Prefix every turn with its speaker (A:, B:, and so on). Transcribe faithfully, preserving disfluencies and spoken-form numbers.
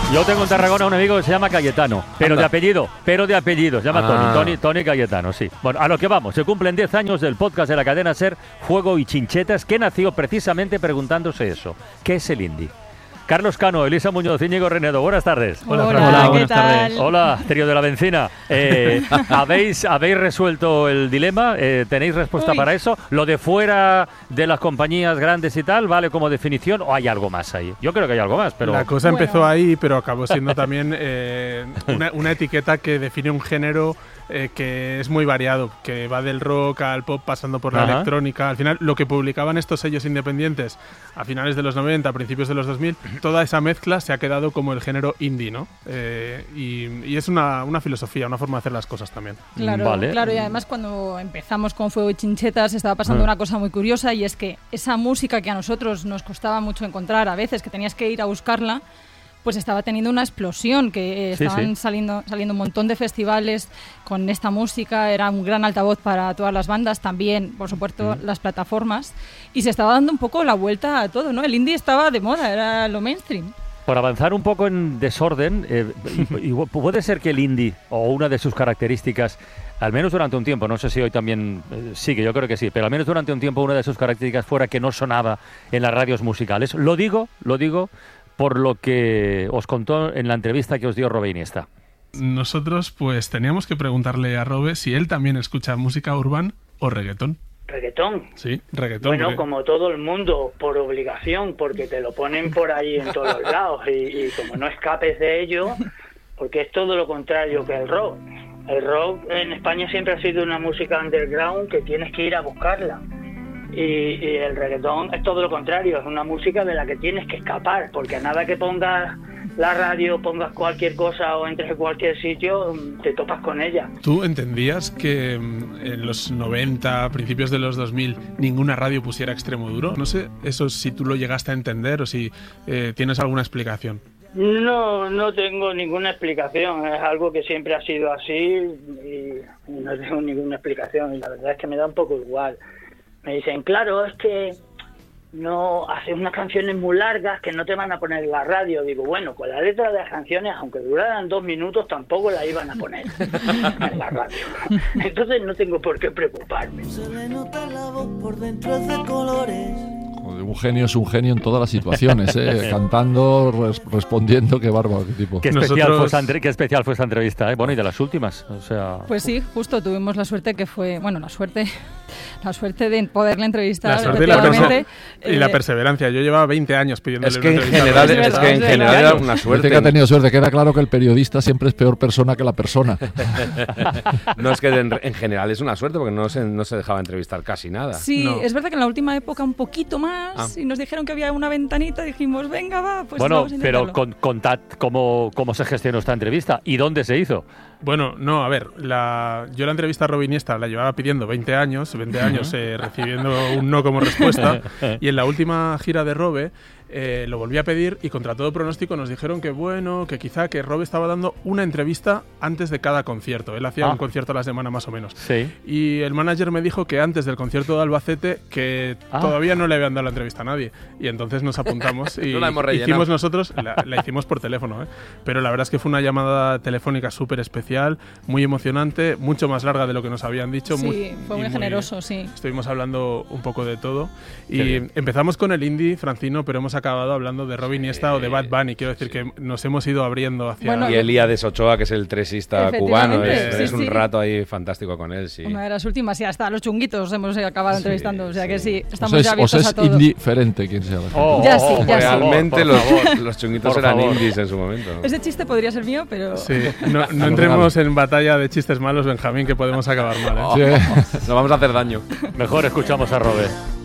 A: Yo tengo en Tarragona un amigo que se llama Cayetano, pero
B: Anda.
A: de apellido, pero de apellido, se llama
B: Ah.
A: Tony, Tony, Tony Cayetano, sí. Bueno, a lo que vamos, se cumplen diez años del podcast de la cadena SER, Juego y Chinchetas, que nació precisamente preguntándose eso, ¿qué es el indie? Carlos Cano, Elisa Muñoz, Íñigo Renedo, buenas tardes.
C: Hola,
D: Hola,
C: Fran. Hola,
D: ¿qué
C: buenas
D: tal?
C: tardes.
A: Hola, trío de la bencina. Eh, ¿habéis, ¿Habéis resuelto el dilema? Eh, ¿Tenéis respuesta
D: Uy.
A: para eso? ¿Lo de fuera de las compañías grandes y tal vale como definición o hay algo más ahí? Yo creo que hay algo más, pero...
C: La cosa
D: Bueno.
C: empezó ahí, pero acabó siendo también eh, una, una etiqueta que define un género eh, que es muy variado, que va del rock al pop pasando por la
A: Ajá.
C: electrónica. Al final, lo que publicaban estos sellos independientes a finales de los noventa, a principios de los dos mil, toda esa mezcla se ha quedado como el género indie, ¿no? Eh, y, y es una, una filosofía, una forma de hacer las cosas también.
D: Claro,
A: Vale.
D: claro, y además cuando empezamos con Fuego y Chinchetas estaba pasando
A: Ah.
D: una cosa muy curiosa, y es que esa música que a nosotros nos costaba mucho encontrar, a veces que tenías que ir a buscarla, pues estaba teniendo una explosión, que eh,
A: Sí,
D: estaban
A: sí.
D: saliendo saliendo un montón de festivales con esta música, era un gran altavoz para todas las bandas, también, por supuesto, las plataformas, y se estaba dando un poco la vuelta a todo, ¿no? El indie estaba de moda, era lo mainstream.
A: Por avanzar un poco en desorden, eh, y- y puede ser que el indie, o una de sus características, al menos durante un tiempo, no sé si hoy también eh, sigue, yo creo que sí, pero al menos durante un tiempo una de sus características fuera que no sonaba en las radios musicales. Lo digo, lo digo por lo que os contó en la entrevista que os dio Robe Iniesta.
C: Nosotros, pues, teníamos que preguntarle a Robe si él también escucha música urbana o reggaetón.
E: Reggaetón.
C: Sí, reggaetón.
E: Bueno,
C: porque-
E: como todo el mundo, por obligación, porque te lo ponen por ahí en todos los lados y, y como no escapes de ello, porque es todo lo contrario que el rock. El rock en España siempre ha sido una música underground que tienes que ir a buscarla. Y, y el reggaetón es todo lo contrario, es una música de la que tienes que escapar, porque a nada que pongas la radio, pongas cualquier cosa o entres en cualquier sitio, te topas con ella.
C: ¿Tú entendías que mm, en los noventa, a principios de los dos mil, ninguna radio pusiera extremo duro? No sé, eso si tú lo llegaste a entender o si eh, tienes alguna explicación.
E: No, no tengo ninguna explicación, es algo que siempre ha sido así y, y no tengo ninguna explicación y la verdad es que me da un poco igual. Me dicen, claro, es que no haces unas canciones muy largas que no te van a poner en la radio. Digo, bueno, con la letra de las canciones, aunque duraran dos minutos, tampoco la iban a poner en la radio. Entonces no tengo por qué preocuparme.
F: Se le nota la voz por dentro es de colores.
B: Joder, un genio es un genio en todas las situaciones, ¿eh? Cantando, res- respondiendo, qué bárbaro, qué tipo.
A: Qué especial,
C: Nosotros-
A: fue esta, entre- qué especial fue esta entrevista, ¿eh? Bueno, y de las últimas, o sea...
D: Pues sí, justo tuvimos la suerte que fue, bueno, la suerte, la suerte de poderle entrevistar.
C: La suerte y la,
D: efectivamente,
C: perse- y la
D: eh,
C: perseverancia. Yo llevaba veinte años pidiéndole
G: Es que
C: una
G: en
C: entrevista.
G: general,
D: Es
G: es
D: verdad,
G: que en
D: es
G: general
D: verdad.
G: era una
B: Dice
G: suerte.
B: que ha tenido suerte, queda claro que el periodista siempre es peor persona que la persona.
G: No, es que en, en general es una suerte porque no se, no se dejaba entrevistar casi nada.
D: Sí,
C: No.
D: es verdad que en la última época un poquito más,
G: Ah.
D: y nos dijeron que había una ventanita, dijimos, venga, va, pues
A: bueno,
D: vamos a
A: pero
D: intentarlo.
A: con, contad cómo, cómo se gestionó esta entrevista y dónde se hizo.
C: Bueno, no, a ver, la, yo la entrevista a Robe Iniesta la llevaba pidiendo veinte años, veinte años eh, recibiendo un no como respuesta, y en la última gira de Robe eh, lo volví a pedir y contra todo pronóstico nos dijeron que bueno, que quizá que Robe estaba dando una entrevista antes de cada concierto. Él hacía
A: Ah.
C: un concierto a la semana más o menos.
A: Sí.
C: Y el manager me dijo que antes del concierto de Albacete que
A: Ah.
C: todavía no le habían dado la entrevista a nadie. Y entonces nos apuntamos y
G: No la hemos rellenado.
C: hicimos nosotros, la, la hicimos por teléfono, ¿eh? Pero la verdad es que fue una llamada telefónica súper especial, muy emocionante, mucho más larga de lo que nos habían dicho.
D: Sí,
C: muy-
D: fue
C: y
D: muy generoso, sí.
C: Estuvimos hablando un poco de todo.
A: Qué
C: Y
A: bien.
C: empezamos con el indie, Francino, pero hemos acabado hablando de Robe Iniesta o de Bad Bunny. Quiero decir que nos hemos ido abriendo hacia...
D: Bueno,
G: Y Elías Ochoa, que es el tresista cubano,
D: Efectivamente,
G: es,
D: sí,
G: es un
D: sí.
G: rato ahí fantástico con él, sí.
D: Una de las últimas, y hasta los chunguitos hemos acabado entrevistando, o sea que sí,
B: Os
D: estamos
B: es,
D: ya
B: os
D: abiertos
B: es
D: a todo.
B: indiferente quién sea la gente.
A: Oh,
D: Ya sí,
A: oh,
D: ya
A: por
D: sí.
A: favor,
G: Realmente
A: por
G: los,
A: favor.
G: los chunguitos
A: Por
G: eran
A: favor.
G: indies en su momento.
D: Ese chiste podría ser mío, pero...
C: Sí, no, no entremos en batalla de chistes malos, Benjamín, que podemos acabar mal, ¿eh?
B: Sí.
G: Nos vamos a hacer daño.
A: Mejor escuchamos a Robert.